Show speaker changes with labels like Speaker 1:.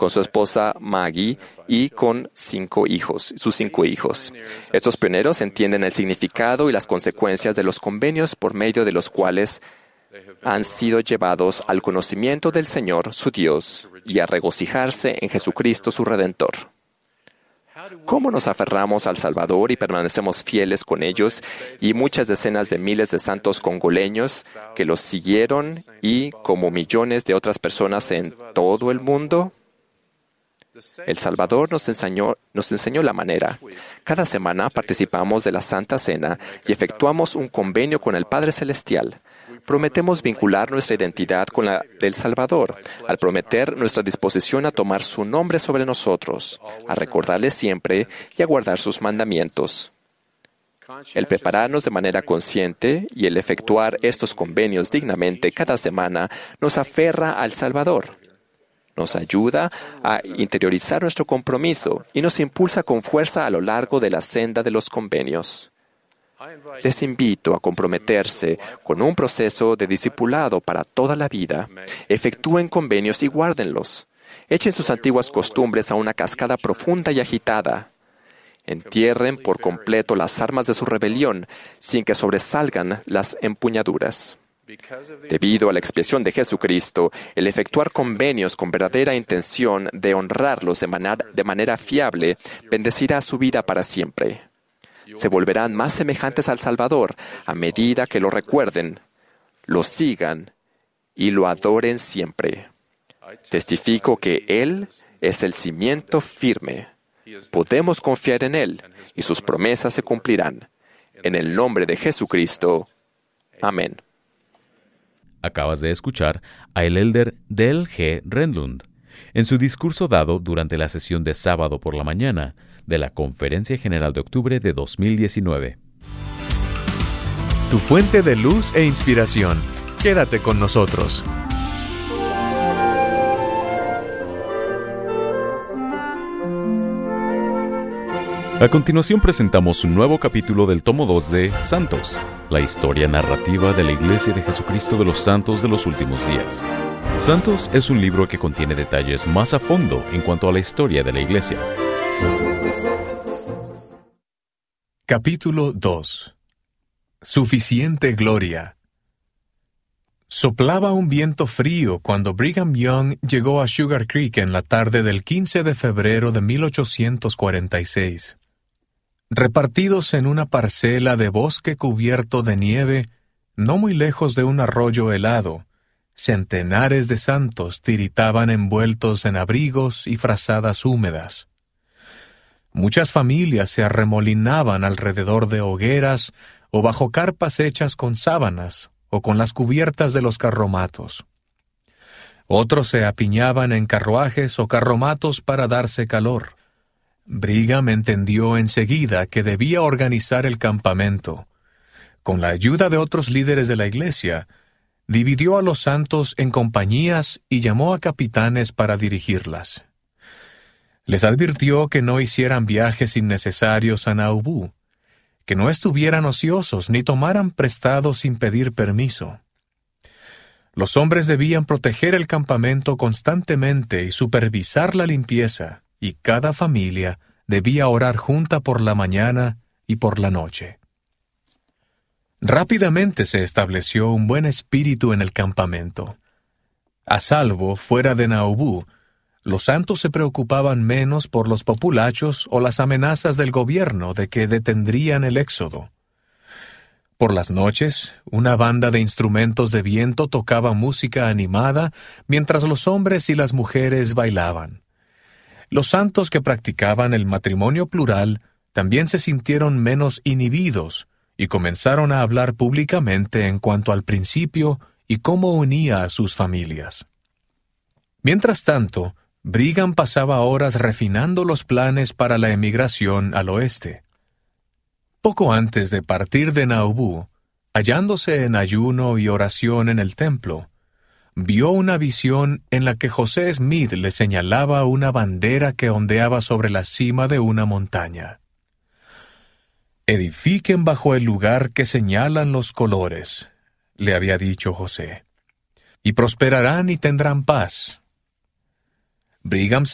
Speaker 1: con su esposa Maggie y con sus 5 hijos. Estos pioneros entienden el significado y las consecuencias de los convenios por medio de los cuales han sido llevados al conocimiento del Señor, su Dios, y a regocijarse en Jesucristo, su Redentor. ¿Cómo nos aferramos al Salvador y permanecemos fieles con ellos y muchas decenas de miles de santos congoleños que los siguieron y como millones de otras personas en todo el mundo? El Salvador nos enseñó la manera. Cada semana participamos de la Santa Cena y efectuamos un convenio con el Padre Celestial. Prometemos vincular nuestra identidad con la del Salvador, al prometer nuestra disposición a tomar su nombre sobre nosotros, a recordarle siempre y a guardar sus mandamientos. El prepararnos de manera consciente y el efectuar estos convenios dignamente cada semana nos aferra al Salvador. Nos ayuda a interiorizar nuestro compromiso y nos impulsa con fuerza a lo largo de la senda de los convenios. Les invito a comprometerse con un proceso de discipulado para toda la vida. Efectúen convenios y guárdenlos. Echen sus antiguas costumbres a una cascada profunda y agitada. Entierren por completo las armas de su rebelión sin que sobresalgan las empuñaduras. Debido a la expiación de Jesucristo, el efectuar convenios con verdadera intención de honrarlos de manera fiable bendecirá su vida para siempre. Se volverán más semejantes al Salvador a medida que lo recuerden, lo sigan y lo adoren siempre. Testifico que Él es el cimiento firme. Podemos confiar en Él y sus promesas se cumplirán. En el nombre de Jesucristo. Amén.
Speaker 2: Acabas de escuchar a el elder Dale G. Renlund en su discurso dado durante la sesión de sábado por la mañana de la Conferencia General de Octubre de 2019.
Speaker 3: Tu fuente de luz e inspiración. Quédate con nosotros.
Speaker 2: A continuación presentamos un nuevo capítulo del tomo 2 de Santos, la historia narrativa de la Iglesia de Jesucristo de los Santos de los Últimos Días. Santos es un libro que contiene detalles más a fondo en cuanto a la historia de la Iglesia.
Speaker 3: Capítulo 2. Suficiente gloria. Soplaba un viento frío cuando Brigham Young llegó a Sugar Creek en la tarde del 15 de febrero de 1846. Repartidos en una parcela de bosque cubierto de nieve, no muy lejos de un arroyo helado, centenares de santos tiritaban envueltos en abrigos y frazadas húmedas. Muchas familias se arremolinaban alrededor de hogueras o bajo carpas hechas con sábanas o con las cubiertas de los carromatos. Otros se apiñaban en carruajes o carromatos para darse calor. Brigham entendió enseguida que debía organizar el campamento. Con la ayuda de otros líderes de la iglesia, dividió a los santos en compañías y llamó a capitanes para dirigirlas. Les advirtió que no hicieran viajes innecesarios a Nauvoo, que no estuvieran ociosos ni tomaran prestado sin pedir permiso. Los hombres debían proteger el campamento constantemente y supervisar la limpieza, y cada familia debía orar junta por la mañana y por la noche. Rápidamente se estableció un buen espíritu en el campamento. A salvo, fuera de Nauvoo, los santos se preocupaban menos por los populachos o las amenazas del gobierno de que detendrían el éxodo. Por las noches, una banda de instrumentos de viento tocaba música animada mientras los hombres y las mujeres bailaban. Los santos que practicaban el matrimonio plural también se sintieron menos inhibidos y comenzaron a hablar públicamente en cuanto al principio y cómo unía a sus familias. Mientras tanto, Brigham pasaba horas refinando los planes para la emigración al oeste. Poco antes de partir de Nauvoo, hallándose en ayuno y oración en el templo, vio una visión en la que José Smith le señalaba una bandera que ondeaba sobre la cima de una montaña. «Edifiquen bajo el lugar que señalan los colores», le había dicho José, «y prosperarán y tendrán paz». Brigham